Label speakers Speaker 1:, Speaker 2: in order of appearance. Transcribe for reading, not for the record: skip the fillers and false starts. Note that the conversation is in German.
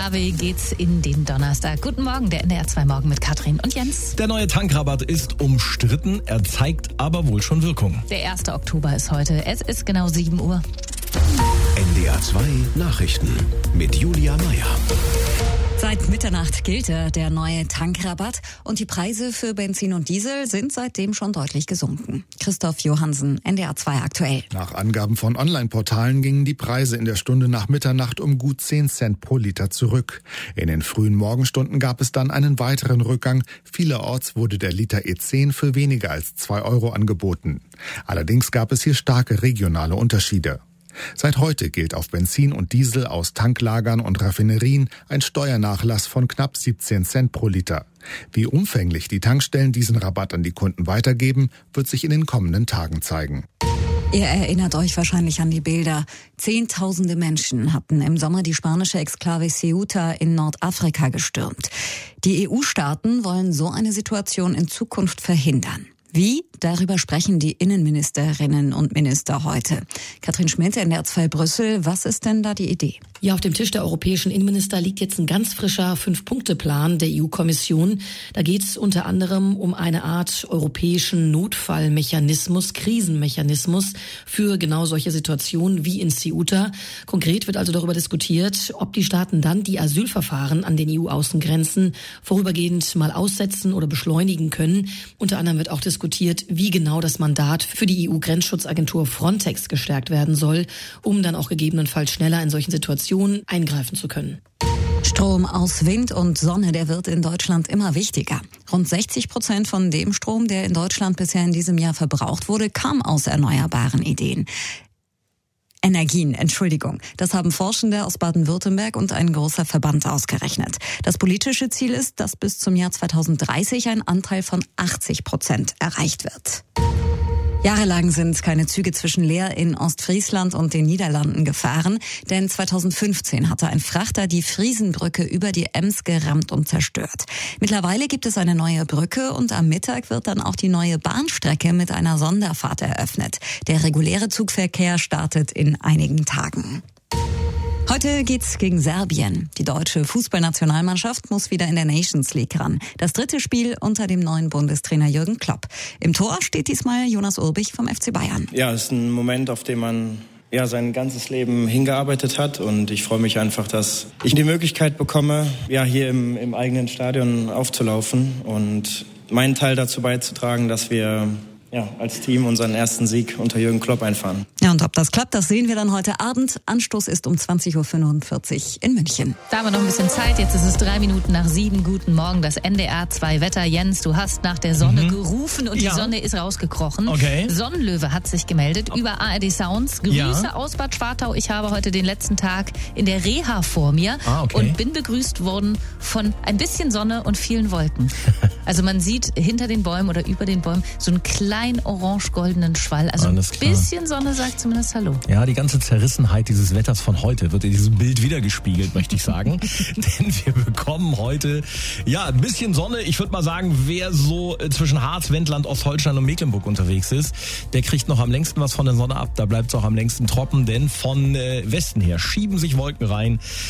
Speaker 1: Navi geht's in den Donnerstag. Guten Morgen, der NDR 2 Morgen mit Katrin und Jens.
Speaker 2: Der neue Tankrabatt ist umstritten, er zeigt aber wohl schon Wirkung.
Speaker 1: Der 1. Oktober ist heute. Es ist genau 7 Uhr.
Speaker 3: NDR 2 Nachrichten mit Julia Meyer.
Speaker 4: Seit Mitternacht gilt der neue Tankrabatt und die Preise für Benzin und Diesel sind seitdem schon deutlich gesunken. Christoph Johansen, NDR 2 aktuell.
Speaker 5: Nach Angaben von Online-Portalen gingen die Preise in der Stunde nach Mitternacht um gut 10 Cent pro Liter zurück. In den frühen Morgenstunden gab es dann einen weiteren Rückgang. Vielerorts wurde der Liter E10 für weniger als 2 Euro angeboten. Allerdings gab es hier starke regionale Unterschiede. Seit heute gilt auf Benzin und Diesel aus Tanklagern und Raffinerien ein Steuernachlass von knapp 17 Cent pro Liter. Wie umfänglich die Tankstellen diesen Rabatt an die Kunden weitergeben, wird sich in den kommenden Tagen zeigen.
Speaker 4: Ihr erinnert euch wahrscheinlich an die Bilder. Zehntausende Menschen hatten im Sommer die spanische Exklave Ceuta in Nordafrika gestürmt. Die EU-Staaten wollen so eine Situation in Zukunft verhindern. Wie? Darüber sprechen die Innenministerinnen und Minister heute. Katrin Schmidt, NDR 2 Brüssel. Was ist denn da die Idee?
Speaker 6: Ja, auf dem Tisch der europäischen Innenminister liegt jetzt ein ganz frischer 5-Punkte-Plan der EU-Kommission. Da geht es unter anderem um eine Art europäischen Notfallmechanismus, Krisenmechanismus für genau solche Situationen wie in Ceuta. Konkret wird also darüber diskutiert, ob die Staaten dann die Asylverfahren an den EU-Außengrenzen vorübergehend mal aussetzen oder beschleunigen können. Unter anderem wird auch diskutiert, wie genau das Mandat für die EU-Grenzschutzagentur Frontex gestärkt werden soll, um dann auch gegebenenfalls schneller in solchen Situationen eingreifen zu können.
Speaker 4: Strom aus Wind und Sonne, der wird in Deutschland immer wichtiger. Rund 60% von dem Strom, der in Deutschland bisher in diesem Jahr verbraucht wurde, kam aus erneuerbaren Energien. Das haben Forschende aus Baden-Württemberg und ein großer Verband ausgerechnet. Das politische Ziel ist, dass bis zum Jahr 2030 ein Anteil von 80% erreicht wird. Jahrelang sind keine Züge zwischen Leer in Ostfriesland und den Niederlanden gefahren, denn 2015 hatte ein Frachter die Friesenbrücke über die Ems gerammt und zerstört. Mittlerweile gibt es eine neue Brücke und am Mittag wird dann auch die neue Bahnstrecke mit einer Sonderfahrt eröffnet. Der reguläre Zugverkehr startet in einigen Tagen. Heute geht's gegen Serbien. Die deutsche Fußballnationalmannschaft muss wieder in der Nations League ran. Das 3. Spiel unter dem neuen Bundestrainer Jürgen Klopp. Im Tor steht diesmal Jonas Urbich vom FC Bayern.
Speaker 7: Ja, es ist ein Moment, auf den man sein ganzes Leben hingearbeitet hat. Und ich freue mich einfach, dass ich die Möglichkeit bekomme, hier im eigenen Stadion aufzulaufen und meinen Teil dazu beizutragen, dass wir als Team unseren ersten Sieg unter Jürgen Klopp einfahren.
Speaker 4: Ja, und ob das klappt, das sehen wir dann heute Abend. Anstoß ist um 20.45 Uhr in München.
Speaker 1: Da haben wir noch ein bisschen Zeit. Jetzt ist es 3 Minuten nach 7. Guten Morgen, das NDR 2 Wetter. Jens, du hast nach der Sonne gerufen und die Sonne ist rausgekrochen.
Speaker 2: Okay.
Speaker 1: Sonnenlöwe hat sich gemeldet über ARD Sounds. Grüße aus Bad Schwartau. Ich habe heute den letzten Tag in der Reha vor mir und bin begrüßt worden von ein bisschen Sonne und vielen Wolken. Also man sieht hinter den Bäumen oder über den Bäumen so einen kleinen orange-goldenen Schwall. Also ein bisschen Sonne sagt zumindest Hallo.
Speaker 2: Ja, die ganze Zerrissenheit dieses Wetters von heute wird in diesem Bild wiedergespiegelt, möchte ich sagen. Denn wir bekommen heute ein bisschen Sonne. Ich würde mal sagen, wer so zwischen Harz, Wendland, Ostholstein und Mecklenburg unterwegs ist, der kriegt noch am längsten was von der Sonne ab. Da bleibt es auch am längsten trocken, denn von Westen her schieben sich Wolken rein.